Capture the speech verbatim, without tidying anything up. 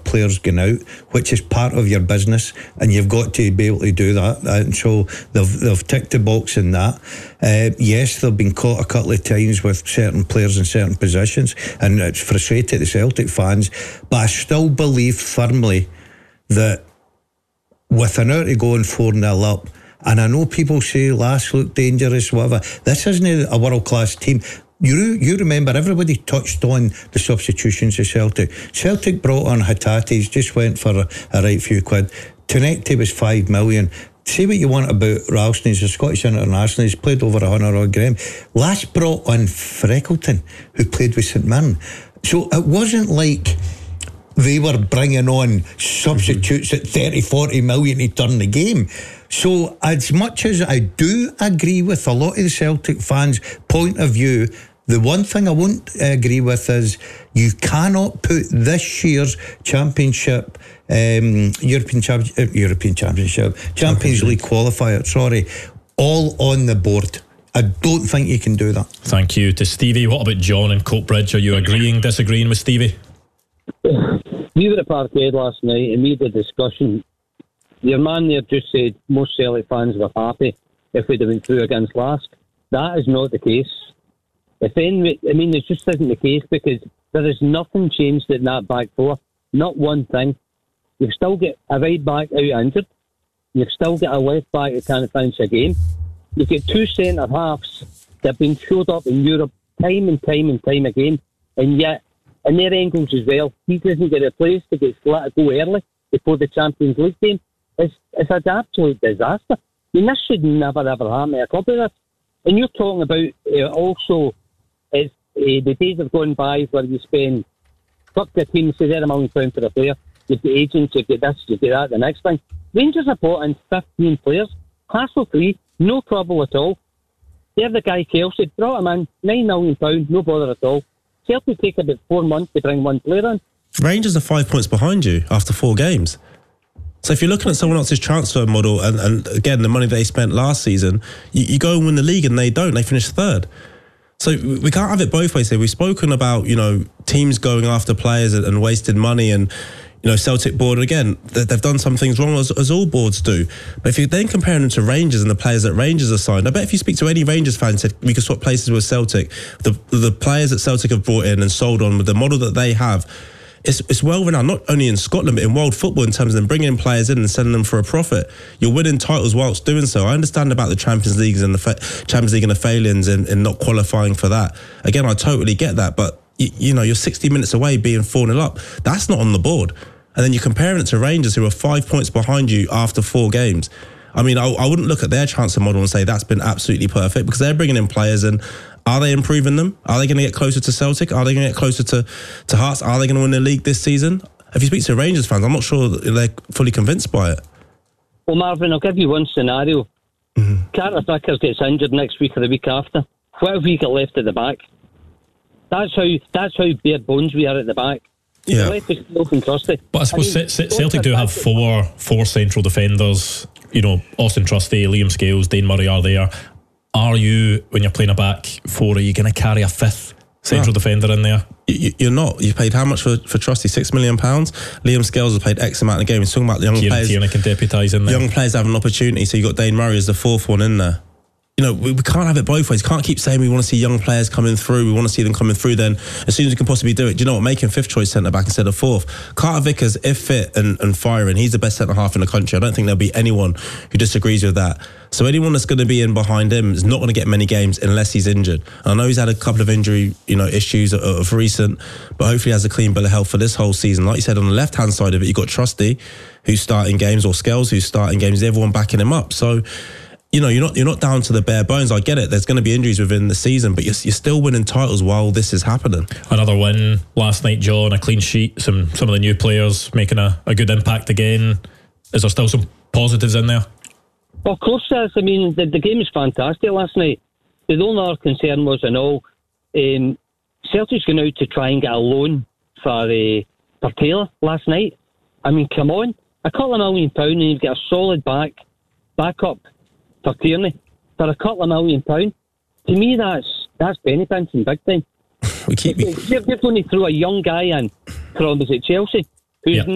players going out, which is part of your business, and you've got to be able to do that. And so they've they've ticked the box in that. Uh, yes, they've been caught a couple of times with certain players in certain positions, and it's frustrated the Celtic fans. But I still believe firmly that with an hour to go and four nil up, and I know people say Lask look dangerous, whatever. This isn't a world class team. You you remember everybody touched on the substitutions of Celtic. Celtic brought on Hatates, just went for a, a right few quid. Tonecti was five million. Say what you want about Ralston, he's a Scottish international, he's played over a hundred odd game. Lask brought on Freckleton, who played with St Mirren. So it wasn't like they were bringing on substitutes at thirty, forty million to turn the game. So as much as I do agree with a lot of the Celtic fans' point of view, the one thing I won't agree with is you cannot put this year's championship, um, European Champ- uh, European Championship, Champions League qualifier, sorry, all on the board. I don't think you can do that. Thank you to Stevie. What about John in Coatbridge? Are you agreeing, disagreeing with Stevie? We were at Parkhead last night and we had a discussion. Your man there just said most Celtic fans were happy if we'd have been through against Lask. That is not the case. If any, I mean, it just isn't the case because there is nothing changed in that back four. Not one thing. You've still got a right back out injured. You've still got a left back who can't finish a game. You've got two centre halves that have been showed up in Europe time and time and time again, and yet in their angles as well, he doesn't get a place to get let go early before the Champions League game. It's, it's an absolute disaster. I mean, this should never ever happen to a club like this. And you're talking about uh, also is uh, the days have gone by where you spend fuck the team, say they're a million pounds for a player. You've got agents, you've got this, you've got that, the next thing. Rangers have brought in fifteen players, hassle free, no trouble at all. They're the guy Kelsey, brought him in, nine million pounds, no bother at all. Celtic take about four months to bring one player in. Rangers are five points behind you after four games. So if you're looking at someone else's transfer model and, and again, the money they spent last season, you, you go and win the league and they don't. They finish third. So we can't have it both ways here. We've spoken about, you know, teams going after players and, and wasting money and, you know, Celtic board, again, they've done some things wrong as, as all boards do. But if you're then comparing them to Rangers and the players that Rangers are signed, I bet if you speak to any Rangers fan and said we could swap places with Celtic, the the players that Celtic have brought in and sold on with the model that they have, It's, it's well renowned, not only in Scotland, but in world football in terms of them bringing players in and sending them for a profit. You're winning titles whilst doing so. I understand about the Champions Leagues and the fa- Champions League and the failings and, and not qualifying for that. Again, I totally get that, but you, you know, you're sixty minutes away being four nil up. That's not on the board. And then you're comparing it to Rangers, who are five points behind you after four games. I mean, I, I wouldn't look at their transfer model and say that's been absolutely perfect because they're bringing in players and are they improving them? Are they going to get closer to Celtic? Are they going to get closer to, to Hearts? Are they going to win the league this season? If you speak to Rangers fans, I'm not sure that they're fully convinced by it. Well, Marvin, I'll give you one scenario. Mm-hmm. Carter Vickers gets injured next week or the week after. What have we got left at the back? That's how that's how bare bones we are at the back. Yeah. Left is open trusty. But I suppose I mean, C- C- Celtic do have four four central defenders. You know, Austin Trusty, Liam Scales, Dane Murray are there. Are you, when you're playing a back four, are you going to carry a fifth central no. defender in there? You, you're not. You paid how much for, for Trusty? Six million pounds. Liam Scales has played X amount of games. He's talking about the young Kieran players. Tierney can deputise in there. Young players have an opportunity. So you got Dane Murray as the fourth one in there. You know, we, we can't have it both ways. Can't keep saying we want to see young players coming through. We want to see them coming through. Then, as soon as we can possibly do it, do you know what? Make him fifth choice centre back instead of fourth. Carter Vickers, if fit and, and firing, he's the best centre half in the country. I don't think there'll be anyone who disagrees with that. So anyone that's going to be in behind him is not going to get many games unless he's injured. I know he's had a couple of injury, you know, issues of, of recent, but hopefully he has a clean bill of health for this whole season. Like you said, on the left hand side of it, you've got Trusty, who's starting games, or Scales, who's starting games. Everyone backing him up. So, you know, you're not you're not down to the bare bones. I get it. There's going to be injuries within the season, but you're, you're still winning titles while this is happening. Another win last night, John. A clean sheet. Some some of the new players making a, a good impact again. Is there still some positives in there? Well, of course there is. I mean, the, the game was fantastic last night. The only other concern was, and all, um, Celtic's going out to try and get a loan for uh, for Taylor last night. I mean, come on, a couple of million pounds and you've got a solid back backup for Tierney for a couple of million pounds. To me, that's that's penny pinching big time. We keep. You're, you're going to throw a young guy in from, is it Chelsea, who's yep.